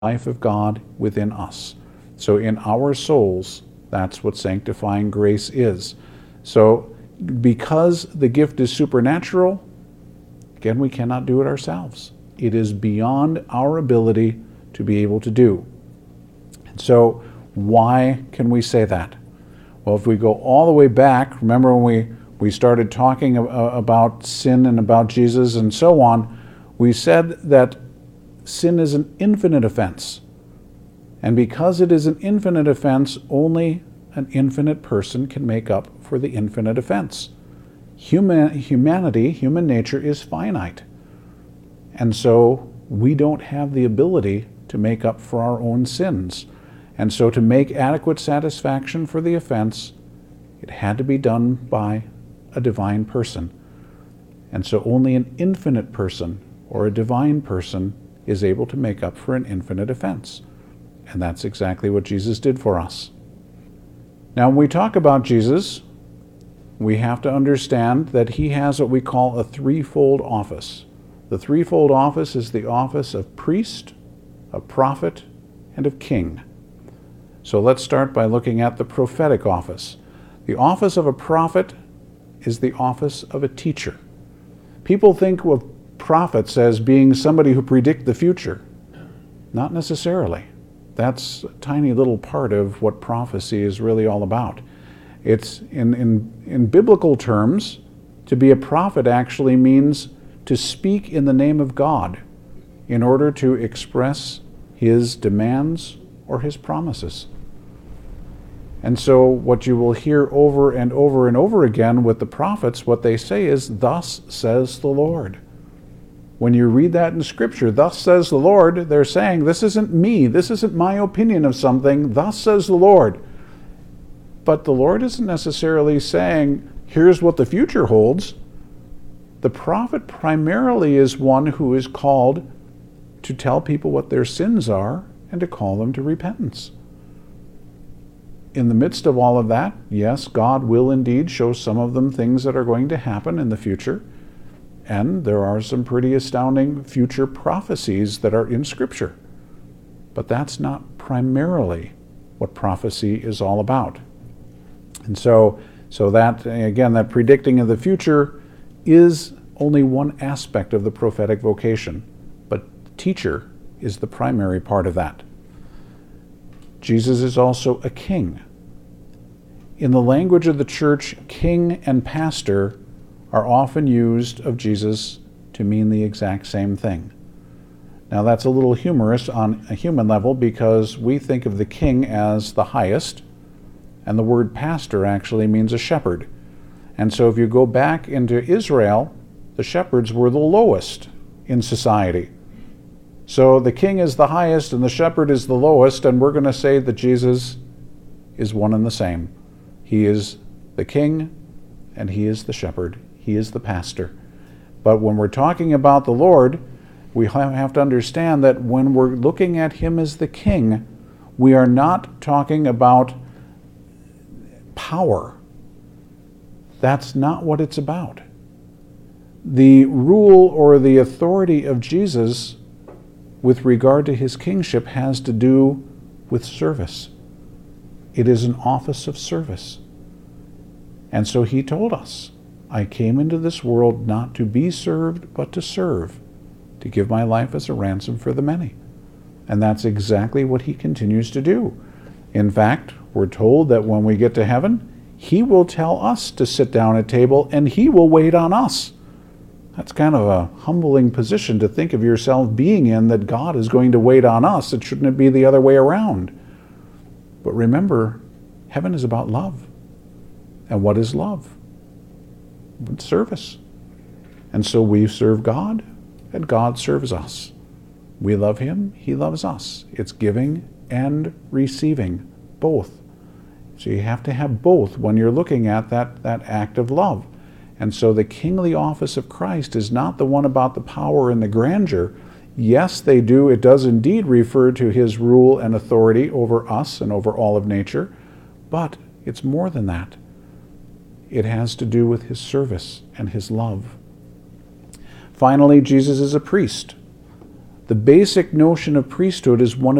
life of God within us. So in our souls, that's what sanctifying grace is. So because the gift is supernatural, again, we cannot do it ourselves. It is beyond our ability to be able to do. And so why can we say that? Well, if we go all the way back, remember when we started talking about sin and about Jesus and so on, we said that sin is an infinite offense. And because it is an infinite offense, only an infinite person can make up for the infinite offense. Humanity, human nature is finite. And so we don't have the ability to make up for our own sins. And so to make adequate satisfaction for the offense, it had to be done by a divine person. And so only an infinite person or a divine person is able to make up for an infinite offense. And that's exactly what Jesus did for us. Now, when we talk about Jesus, we have to understand that he has what we call a threefold office. The threefold office is the office of priest, of prophet, and of king. So let's start by looking at the prophetic office. The office of a prophet is the office of a teacher. People think of prophets as being somebody who predict the future. Not necessarily. That's a tiny little part of what prophecy is really all about. It's in biblical terms, to be a prophet actually means to speak in the name of God in order to express his demands or his promises. And so what you will hear over and over and over again with the prophets, what they say is, "Thus says the Lord." When you read that in Scripture, "Thus says the Lord," they're saying, this isn't me, this isn't my opinion of something, "Thus says the Lord." But the Lord isn't necessarily saying, here's what the future holds. The prophet primarily is one who is called to tell people what their sins are and to call them to repentance. In the midst of all of that, yes, God will indeed show some of them things that are going to happen in the future. And there are some pretty astounding future prophecies that are in Scripture. But that's not primarily what prophecy is all about. And so that, again, that predicting of the future is only one aspect of the prophetic vocation. But teacher is the primary part of that. Jesus is also a king. In the language of the church, king and pastor are often used of Jesus to mean the exact same thing. Now that's a little humorous on a human level because we think of the king as the highest, and the word pastor actually means a shepherd. And so if you go back into Israel, the shepherds were the lowest in society. So the king is the highest and the shepherd is the lowest, and we're going to say that Jesus is one and the same. He is the king and he is the shepherd. He is the pastor. But when we're talking about the Lord, we have to understand that when we're looking at him as the king, we are not talking about power. That's not what it's about. The rule or the authority of Jesus with regard to his kingship has to do with service. It is an office of service. And so he told us, "I came into this world not to be served, but to serve, to give my life as a ransom for the many." And that's exactly what he continues to do. In fact, we're told that when we get to heaven, he will tell us to sit down at table and he will wait on us. That's kind of a humbling position to think of yourself being in, that God is going to wait on us. It shouldn't be the other way around. But remember, heaven is about love. And what is love? It's service. And so we serve God, and God serves us. We love him, he loves us. It's giving and receiving, both. So you have to have both when you're looking at that act of love. And so the kingly office of Christ is not the one about the power and the grandeur. Yes, it does indeed refer to his rule and authority over us and over all of nature, but it's more than that. It has to do with his service and his love. Finally, Jesus is a priest. The basic notion of priesthood is one